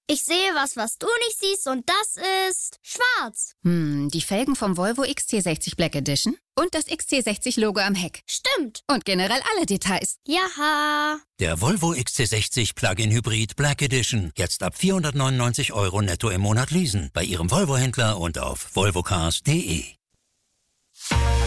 Ich sehe was du nicht siehst und das ist schwarz. Die Felgen vom Volvo XC60 Black Edition und das XC60-Logo am Heck. Stimmt. Und generell alle Details. Jaha. Der Volvo XC60 Plug-in Hybrid Black Edition. Jetzt ab 499 € netto im Monat leasen. Bei Ihrem Volvo-Händler und auf volvocars.de.